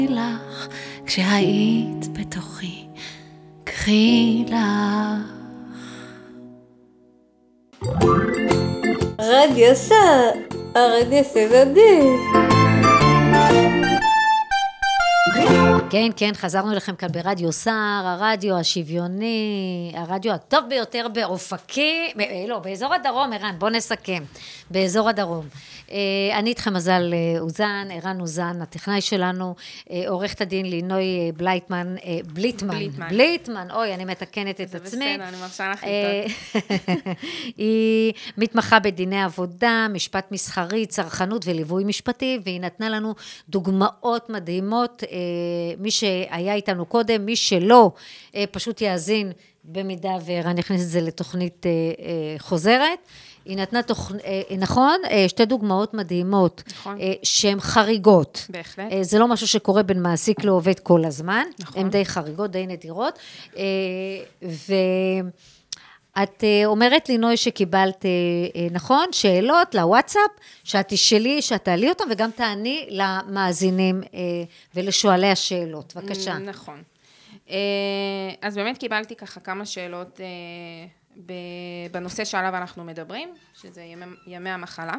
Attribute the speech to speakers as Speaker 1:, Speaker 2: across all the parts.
Speaker 1: לך כשהיית בתוכי, קחי לך.
Speaker 2: רדיו סע, הרדיו סבבי.
Speaker 3: כן, כן, חזרנו לכם כאן ברדיו סער, הרדיו השוויוני, הרדיו הטוב ביותר באופקים, לא, באזור הדרום, ערן, בוא נסכם, באזור הדרום. אני איתכם מזל אוזן, ערן אוזן, הטכנאי שלנו, עורכת הדין לינוי בליטמן, אוי, אני מתקנת את עצמי.
Speaker 2: זה בסדר, אני מרשה לך איתו.
Speaker 3: היא מתמחה בדיני עבודה, משפט מסחרי, צרכנות וליווי משפטי, והיא נתנה לנו דוגמאות מדהימות, מי שהיה איתנו קודם, מי שלא, פשוט יאזין במידה וערן יכניס את זה לתוכנית חוזרת. היא נתנה נכון, שתי דוגמאות מדהימות,
Speaker 2: נכון.
Speaker 3: שהן חריגות.
Speaker 2: בהחלט.
Speaker 3: זה לא משהו שקורה בין מעסיק לעובד כל הזמן.
Speaker 2: נכון.
Speaker 3: הן די חריגות, די נדירות. ואת אומרת לי, נוי, שקיבלת, נכון, שאלות לוואטסאפ, שאת תשאלי, שאת תעלי אותם, וגם תעני למאזינים ולשואלי השאלות. בבקשה.
Speaker 2: נכון. אז באמת קיבלתי ככה כמה שאלות בנושא שעליו אנחנו מדברים, שזה ימי המחלה.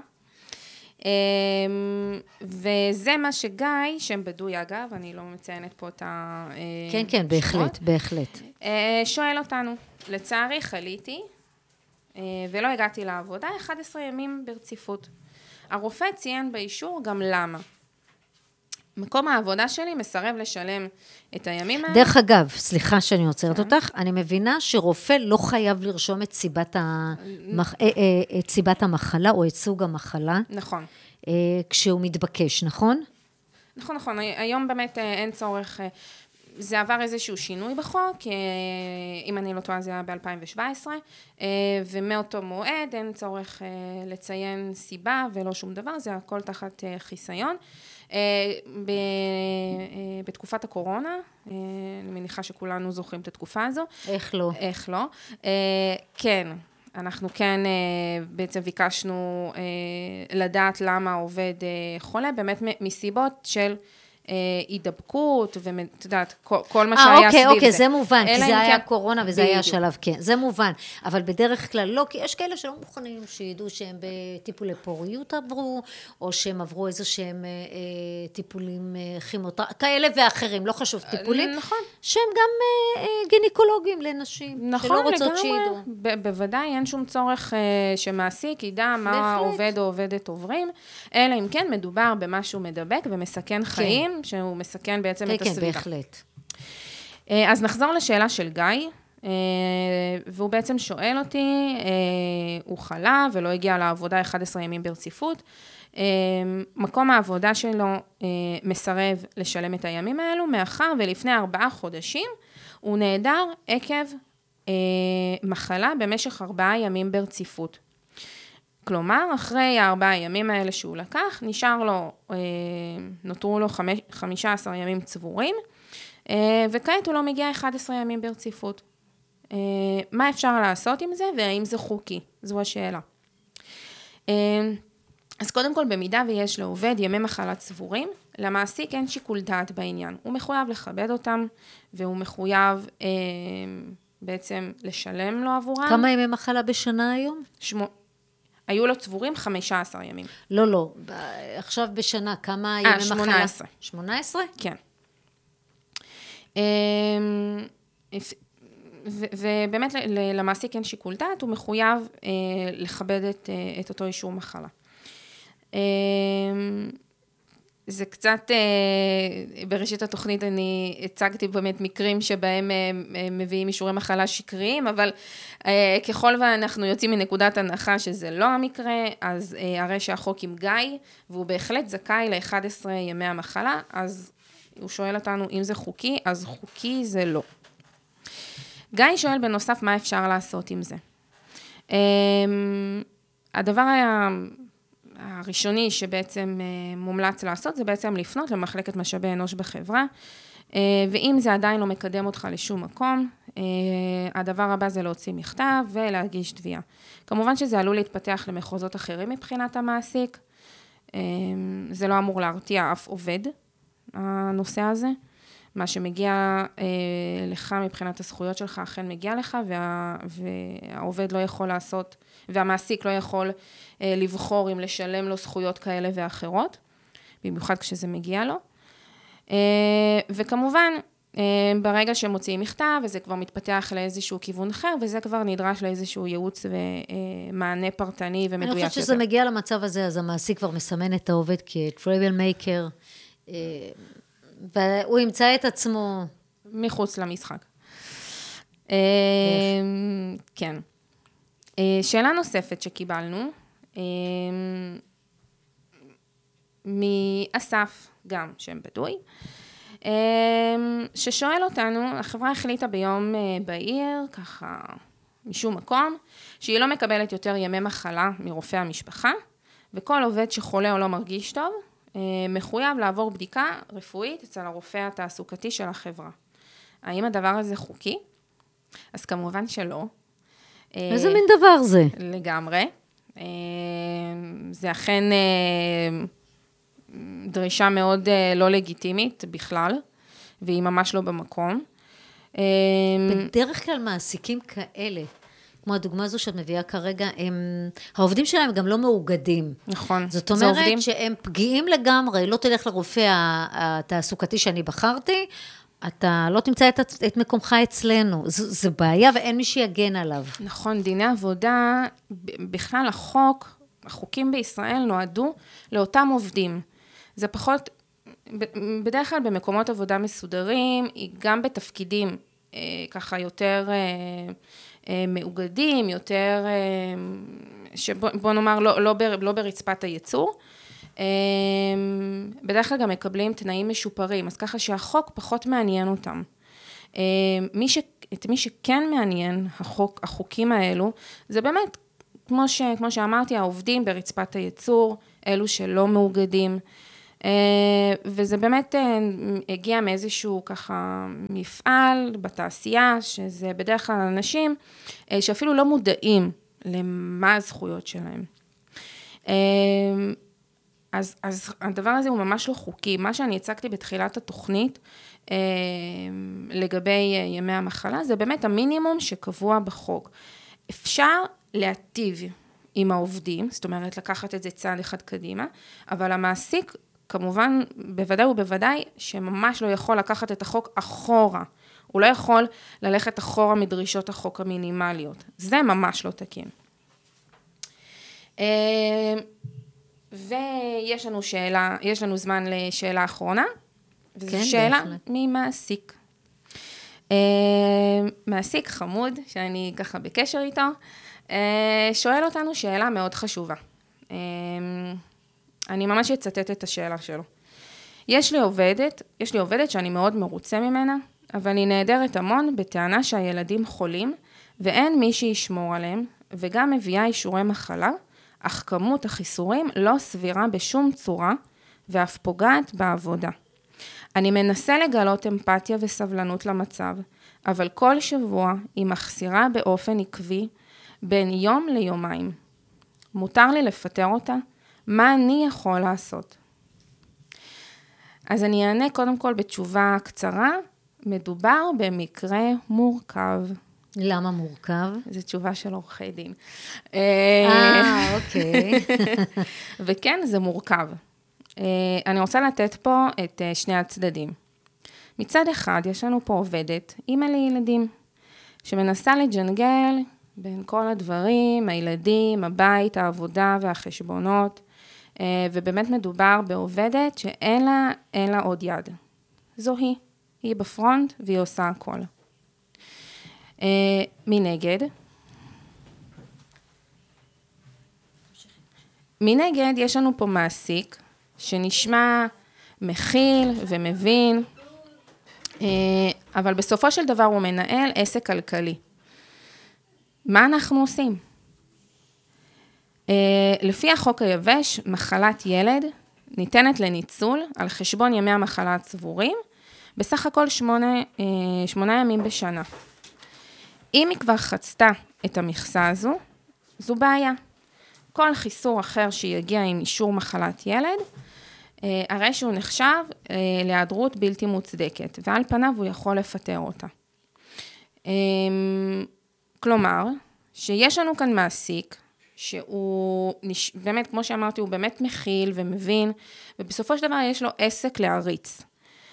Speaker 2: וזה מה שגיא, שם בדוי אגב, אני לא מציינת פה את השמות.
Speaker 3: כן, כן, בהחלט, בהחלט.
Speaker 2: שואל אותנו, לצערי חליתי, ולא הגעתי לעבודה, 11 ימים ברציפות. הרופא ציין באישור גם למה. מקום העבודה שלי מסרב לשלם את הימים האלה.
Speaker 3: דרך אגב, סליחה שאני עוצרת אותך, אני מבינה שרופא לא חייב לרשום את סיבת המחלה או את סוג המחלה.
Speaker 2: נכון.
Speaker 3: כשהוא מתבקש, נכון?
Speaker 2: נכון, נכון. היום באמת אין צורך, זה עבר איזשהו שינוי בחוק, אם אני לא טועה זה היה ב-2017, ומאותו מועד אין צורך לציין סיבה ולא שום דבר, זה הכל תחת חיסיון. בתקופת הקורונה, אני מניחה שכולנו זוכרים את התקופה הזו.
Speaker 3: איך לא?
Speaker 2: איך לא. כן, אנחנו כן בעצם ביקשנו לדעת למה העובד חולה, באמת מסיבות של הידבקות, ואת יודעת, כל מה שהיה סביב זה.
Speaker 3: אוקיי, זה מובן, כי זה היה קורונה וזה היה שלב, כן, זה מובן, אבל בדרך כלל לא, כי יש כאלה שלא מוכנים שידעו שהם בטיפולי פוריות עברו, או שהם עברו איזה שהם טיפולים כאלה ואחרים, לא חשוב, טיפולים,
Speaker 2: נכון.
Speaker 3: שהם גם גינקולוגים לנשים,
Speaker 2: נכון,
Speaker 3: שלא רוצות שידעו.
Speaker 2: בוודאי אין שום צורך שמעסיק ידע מה עובד או עובדת עוברים, אלא אם כן מדובר במשהו מדבק ומסכן חיים, שהוא מסכן בעצם את הסביבה.
Speaker 3: כן, בהחלט.
Speaker 2: אז נחזור לשאלה של גיא, והוא בעצם שואל אותי, הוא חלה ולא הגיע לעבודה 11 ימים ברציפות, מקום העבודה שלו מסרב לשלם את הימים האלו, מאחר ולפני 4 חודשים הוא נעדר עקב מחלה במשך 4 ימים ברציפות. כלומר, אחרי 4 ימים האלה שהוא לקח, נותרו לו 15 ימים צבורים, וכעת הוא לא מגיע 11 ימים ברציפות. מה אפשר לעשות עם זה, והאם זה חוקי? זו השאלה. אז קודם כל, במידה ויש לעובד ימי מחלה צבורים, למעסיק אין שיקול דעת בעניין. הוא מחויב לכבד אותם, והוא מחויב בעצם לשלם לו עבורם.
Speaker 3: כמה ימי מחלה בשנה היום?
Speaker 2: היו לו צבורים 15 ימים.
Speaker 3: לא, עכשיו בשנה, כמה ימי מחלה?
Speaker 2: 18.
Speaker 3: 18?
Speaker 2: כן. ובאמת למעסיק אין שיקול דעת, הוא מחויב לכבד את אותו אישור מחלה. זה קצת, בראשית התוכנית אני הצגתי באמת מקרים שבהם מביאים אישורי מחלה שקריים, אבל ככל ואנחנו יוצאים מנקודת הנחה שזה לא המקרה, אז הרי שהחוק עם גיא, והוא בהחלט זכאי ל-11 ימי המחלה, אז הוא שואל אותנו אם זה חוקי, אז חוקי זה לא. גיא שואל בנוסף מה אפשר לעשות עם זה. הדבר הראשוני שבעצם מומלץ לעשות, זה בעצם לפנות למחלקת משאבי אנוש בחברה, ואם זה עדיין לא מקדם אותך לשום מקום, הדבר הבא זה להוציא מכתב ולהגיש תביעה. כמובן שזה עלול להתפתח למחוזות אחרים מבחינת המעסיק, זה לא אמור להרתיע אף עובד, הנושא הזה. מה שמגיע לך מבחינת הזכויות שלך, אכן מגיע לך, והעובד לא יכול לעשות, והמעסיק לא יכול לבחור אם לשלם לו זכויות כאלה ואחרות, במיוחד כשזה מגיע לו. וכמובן, ברגע שמוציאים מכתב, וזה כבר מתפתח לאיזשהו כיוון אחר, וזה כבר נדרש לאיזשהו ייעוץ ומענה פרטני ומדויק יותר.
Speaker 3: אני חושבת שזה מגיע למצב הזה, אז המעסיק כבר מסמן את העובד כ-trouble maker, והוא ימצא את עצמו
Speaker 2: מחוץ למשחק. כן. שאלה נוספת שקיבלנו, מאסף, גם שם בדוי, ששואל אותנו, החברה החליטה ביום בעיר, ככה משום מקום, שהיא לא מקבלת יותר ימי מחלה מרופא המשפחה, וכל עובד שחולה או לא מרגיש טוב, מחויב לעבור בדיקה רפואית אצל הרופא התעסוקתי של החברה. האם הדבר הזה חוקי? אז כמובן שלא.
Speaker 3: איזה מין דבר זה?
Speaker 2: לגמרי. זה אכן דרישה מאוד לא לגיטימית בכלל, והיא ממש לא במקום.
Speaker 3: בדרך כלל מעסיקים כאלה, כמו הדוגמה הזו שאת מביאה כרגע, העובדים שלהם גם לא מאוגדים.
Speaker 2: נכון.
Speaker 3: זאת אומרת שהם פגיעים לגמרי, לא תלך לרופא התעסוקתי שאני בחרתי, אתה לא תמצא את מקומך אצלנו. זה בעיה ואין מי שיגן עליו.
Speaker 2: נכון, דיני עבודה, בכלל החוקים בישראל נועדו לאותם עובדים. זה פחות, בדרך כלל במקומות עבודה מסודרים, גם בתפקידים ככה יותר מאוגדים, יותר, בוא נאמר, לא ברצפת הייצור, בדרך כלל גם מקבלים תנאים משופרים, אז ככה שהחוק פחות מעניין אותם. את מי שכן מעניין החוקים האלו, זה באמת, כמו שאמרתי, העובדים ברצפת הייצור, אלו שלא מאוגדים, וזה באמת הגיע מאיזשהו ככה מפעל בתעשייה, שזה בדרך כלל אנשים שאפילו לא מודעים למה הזכויות שלהם. אז הדבר הזה הוא ממש לא חוקי. מה שאני הצגתי בתחילת התוכנית לגבי ימי המחלה, זה באמת המינימום שקבוע בחוק. אפשר להטיב עם העובדים, זאת אומרת לקחת את זה צעד אחד קדימה, אבל המעסיק כמובן בוודאי ובוודאי שממש לא יכול לקחת את החוק אחורה. הוא לא יכול ללכת אחורה מדרישות החוק המינימליות. זה ממש לא תקין. ויש לנו שאלה, יש לנו זמן לשאלה האחרונה, וזו שאלה ממעסיק. מעסיק חמוד, שאני ככה בקשר איתו, שואל אותנו שאלה מאוד חשובה. אני ממש אצטט את השאלה שלו. יש לי עובדת שאני מאוד מרוצה ממנה, אבל היא נהדרת המון בטענה שהילדים חולים, ואין מי שישמור עליהם, וגם מביאה אישורי מחלה, אך כמות החיסורים לא סבירה בשום צורה, ואף פוגעת בעבודה. אני מנסה לגלות אמפתיה וסבלנות למצב, אבל כל שבוע היא מחסירה באופן עקבי בין יום ליומיים. מותר לי לפטר אותה? מה אני יכול לעשות? אז אני אענה קודם כל בתשובה קצרה, מדובר במקרה מורכב.
Speaker 3: למה מורכב?
Speaker 2: זו תשובה של עורכי דין.
Speaker 3: אוקיי.
Speaker 2: וכן, זה מורכב. אני רוצה לתת פה את שני הצדדים. מצד אחד, יש לנו פה עובדת, אימא לילדים, שמנסה לג'נגל בין כל הדברים, הילדים, הבית, העבודה והחשבונות, ובאמת מדובר בעובדת שאין לה עוד יד. זו היא בפרונט והיא עושה הכל. מנגד יש לנו פה מעסיק שנשמע מכיל ומבין, אבל בסופו של דבר הוא מנהל עסק כלכלי. מה אנחנו עושים? לפי החוק היבש, מחלת ילד ניתנת לניצול על חשבון ימי המחלה הצבורים, בסך הכל 8 ימים בשנה. אם היא כבר חצתה את המכסה הזו, זו בעיה. כל חיסור אחר שיגיע עם אישור מחלת ילד, הרי שהוא נחשב להיעדרות בלתי מוצדקת, ועל פניו הוא יכול לפטר אותה. כלומר, שיש לנו כאן מעסיק, שהוא באמת, כמו שאמרתי, הוא באמת מכיל ומבין, ובסופו של דבר יש לו עסק להריץ.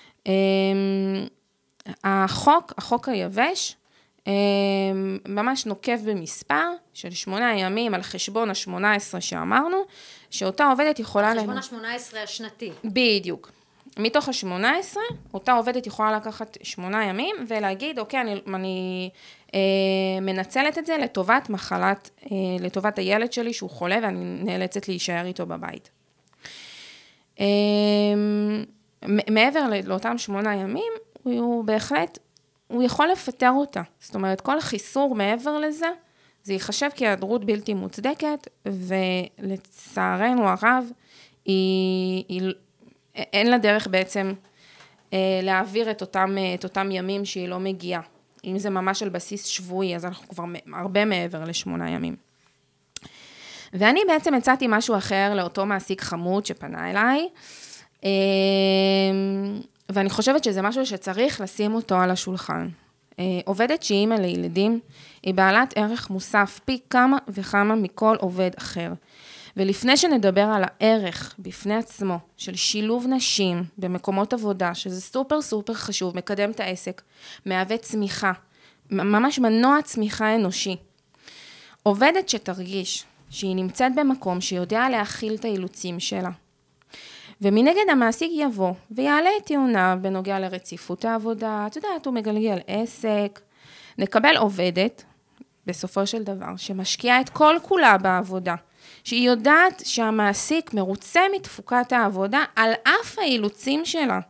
Speaker 2: החוק היבש, ממש נוקב במספר של 8 ימים על חשבון ה-18 שאמרנו, שאותה עובדת יכולה...
Speaker 3: חשבון ה-18 השנתי.
Speaker 2: בדיוק. מתוך ה-18, אותה עובדת יכולה לקחת 8 ימים, ולהגיד, אוקיי, אני מנצלת את זה לטובת הילד שלי שהוא חולה, ואני נאלצת להישאר איתו בבית. מעבר לאותם 8 ימים, הוא בהחלט, הוא יכול לפטר אותה. זאת אומרת, כל חיסור מעבר לזה, זה ייחשב כהיעדרות בלתי מוצדקת, ולצערנו הרב, אין לה דרך בעצם להעביר את אותם ימים שהיא לא מגיעה. אם זה ממש על בסיס שבועי, אז אנחנו כבר הרבה מעבר ל8 ימים. ואני בעצם הצעתי משהו אחר לאותו מעסיק חמוד שפנה אליי, ואני חושבת שזה משהו שצריך לשים אותו על השולחן. עובדת שהיא אימא לילדים, היא בעלת ערך מוסף פי כמה וכמה מכל עובד אחר. ולפני שנדבר על הערך בפני עצמו של שילוב נשים במקומות עבודה, שזה סופר סופר חשוב, מקדם את העסק, מהווה צמיחה, ממש מנוע צמיחה אנושי. עובדת שתרגיש שהיא נמצאת במקום שיודע להכיל את האילוצים שלה. ומנגד המעסיק יבוא ויעלה את טיעוניו בנוגע לרציפות העבודה, את יודעת, הוא מגלגל עסק, נקבל עובדת, בסופו של דבר, שמשקיעה את כל כולה בעבודה, שהיא יודעת שהמעסיק מרוצה מתפוקת העבודה על אף האילוצים שלה.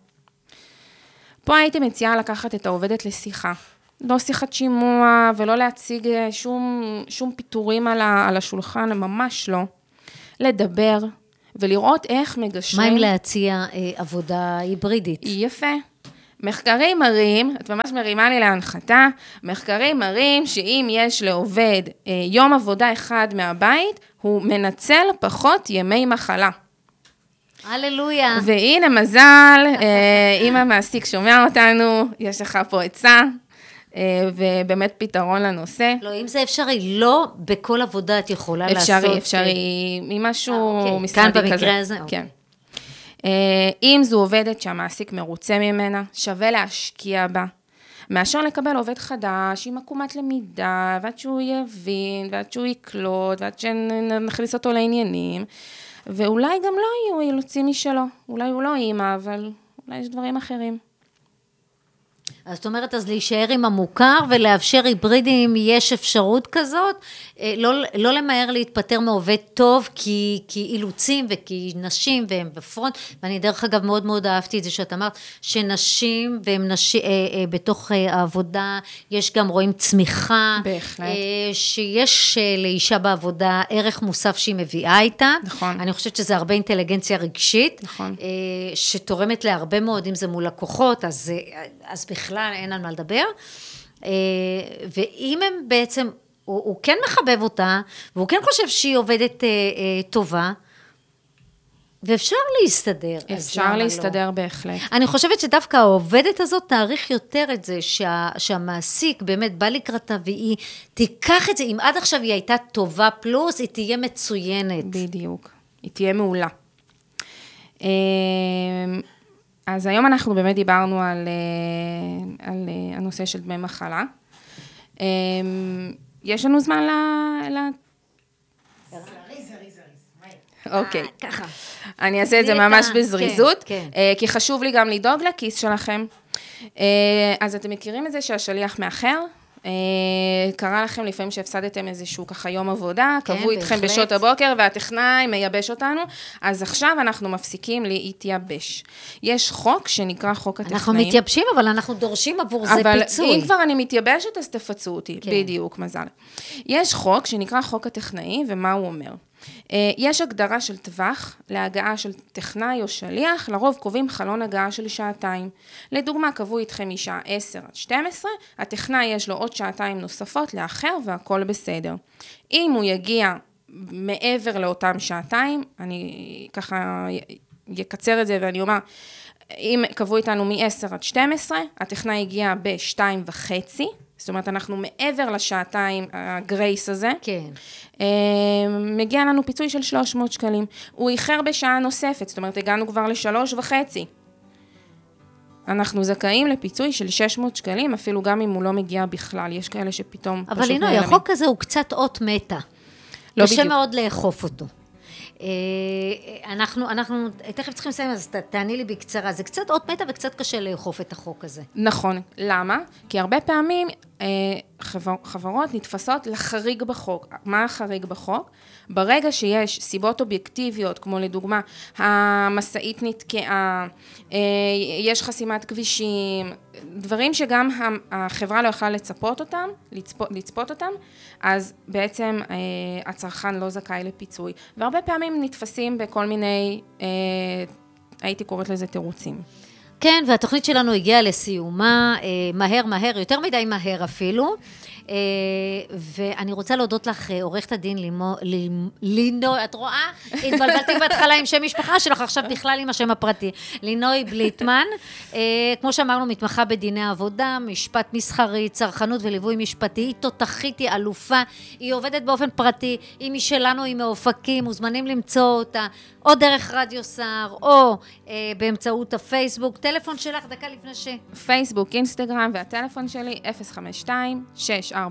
Speaker 2: פה הייתי מציעה לקחת את העובדת לשיחה. לא שיחת שימוע ולא להציג שום פיתורים על השולחן, ממש לא. לדבר ולראות איך מגשרים.
Speaker 3: מה אם להציע עבודה היברידית?
Speaker 2: יפה. מחקרים מראים, את ממש מרימה לי להנחתה, מחקרים מראים שאם יש לעובד יום עבודה אחד מהבית, הוא מנצל פחות ימי מחלה.
Speaker 3: הללויה.
Speaker 2: והנה מזל, אם המעסיק שומע אותנו, יש לך פה עצה, ובאמת פתרון לנושא.
Speaker 3: לא, אם זה אפשרי, לא בכל עבודה את יכולה לעשות.
Speaker 2: אפשרי, ממשהו משרדי
Speaker 3: כאן
Speaker 2: כזה.
Speaker 3: במקרה הזה?
Speaker 2: כן. אם זו עובדת שהמעסיק מרוצה ממנה, שווה להשקיע בה, מאשר לקבל עובד חדש, עם עקומת למידה, ועד שהוא יבין, ועד שהוא יקלוט, ועד שנכניס אותו לעניינים, ואולי גם לא יהיו אילוצים משלו, אולי הוא לא אימא, אבל אולי יש דברים אחרים.
Speaker 3: אז זאת אומרת, אז להישאר עם המוכר ולאפשר היברידים, יש אפשרות כזאת, לא למהר להתפטר מעובד טוב, כי אילוצים וכי נשים והם בפרונט, ואני דרך אגב מאוד מאוד אהבתי את זה שאת אמרת, שנשים והם בתוך העבודה, יש גם רואים צמיחה,
Speaker 2: בהחלט.
Speaker 3: שיש לאישה בעבודה ערך מוסף שהיא מביאה איתה,
Speaker 2: נכון.
Speaker 3: אני חושבת שזה הרבה אינטליגנציה רגשית,
Speaker 2: נכון.
Speaker 3: שתורמת להרבה מאוד, אם זה מול לקוחות, אז בכלל אין על מה לדבר, ואם הם בעצם, הוא כן מחבב אותה, והוא כן חושב שהיא עובדת טובה, ואפשר להסתדר.
Speaker 2: אפשר להסתדר בהחלט.
Speaker 3: אני חושבת שדווקא העובדת הזאת תאריך יותר את זה, שהמעסיק באמת בא לקראתה, והיא תיקח את זה, אם עד עכשיו היא הייתה טובה פלוס, היא תהיה מצוינת.
Speaker 2: בדיוק, היא תהיה מעולה. אז היום אנחנו באמת דיברנו על הנושא של דמי מחלה. יש לנו זמן
Speaker 4: זריז.
Speaker 2: אוקיי.
Speaker 3: ככה.
Speaker 2: אני אעשה את זה ממש בזריזות,
Speaker 3: כן.
Speaker 2: כי חשוב לי גם לדאוג לכיס שלכם. אז אתם מכירים את זה שהשליח מאחר? קרה לכם לפעמים שהפסדתם איזשהו ככה יום עבודה, קבעו איתכם בשעות הבוקר והטכנאי מייבש אותנו, אז עכשיו אנחנו מפסיקים להתייבש. יש חוק שנקרא חוק הטכנאים.
Speaker 3: אנחנו מתייבשים, אבל אנחנו דורשים עבור זה פיצוי.
Speaker 2: אבל אם כבר אני מתייבשת, אז תפצו אותי. בדיוק, מזל. יש חוק שנקרא חוק הטכנאי, ומה הוא אומר? יש הגדרה של טווח להגעה של טכנאי או שליח, לרוב קובעים חלון הגעה של 2 שעות. לדוגמה, קבעו איתכם משעה 10 עד 12, הטכנאי יש לו עוד 2 שעות נוספות לאחר והכל בסדר. אם הוא יגיע מעבר לאותם 2 שעות, אני ככה אקצר את זה ואני אומר, אם קבעו איתנו מ-10 עד 12, הטכנאי הגיע ב-2:30, זאת אומרת, אנחנו מעבר לשעתיים הגרייס הזה.
Speaker 3: כן.
Speaker 2: מגיע לנו פיצוי של 300 שקלים. הוא איחר בשעה נוספת, זאת אומרת, הגענו כבר ל3:30. אנחנו זכאים לפיצוי של 600 שקלים, אפילו גם אם הוא לא מגיע בכלל. יש כאלה שפתאום פשוט
Speaker 3: אבל הנה, החוק הזה הוא קצת אות מתה.
Speaker 2: לא
Speaker 3: קשה
Speaker 2: בדיוק.
Speaker 3: מאוד לאכוף אותו. אנחנו תכף צריכים לסיים, אז תעני לי בקצרה. זה קצת אות מתה וקצת קשה לאכוף את החוק הזה.
Speaker 2: נכון. למה? כי הרבה פעמים חברות נתפסות לחריג בחוק. מה החריג בחוק? ברגע שיש סיבות אובייקטיביות, כמו לדוגמה, המסעית נתקעה, יש חסימת כבישים, דברים שגם החברה לא יכולה לצפות אותם, אז בעצם הצרכן לא זכאי לפיצוי. והרבה פעמים נתפסים בכל מיני, הייתי קוראת לזה תירוצים.
Speaker 3: כן, והתוכנית שלנו הגיעה לסיומה, מהר, יותר מדי מהר אפילו, ואני רוצה להודות לך, עורכת הדין לינוי, את רואה? התבלבלתי בהתחלה עם שם משפחה שלך, עכשיו בכלל עם השם הפרטי, לינוי בליטמן, כמו שאמרנו, מתמחה בדיני עבודה, משפט מסחרי, צרכנות וליווי משפטי, היא תותחית, היא אלופה, היא עובדת באופן פרטי, היא משלנו, היא מאופקים, מוזמנים למצוא אותה, או דרך רדיו סער, או באמצעות הפייסבוק, טלפון שלך דקה לפני
Speaker 2: פייסבוק, אינסטגרם, והטלפון שלי 052-642-3826.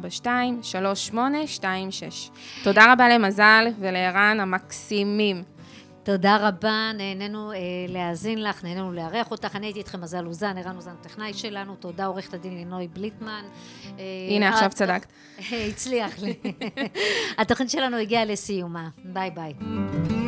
Speaker 2: תודה רבה למזל ולערן המקסימים.
Speaker 3: תודה רבה, נהנינו להאזין לך, נהנינו לארח אותך, אני הייתי איתכם מזל אוזן, ערן אוזן טכנאי שלנו, תודה עורכת הדין לינוי בליטמן.
Speaker 2: הנה עכשיו צדקת.
Speaker 3: הצליח לי. התוכנית שלנו הגיעה לסיומה, ביי ביי.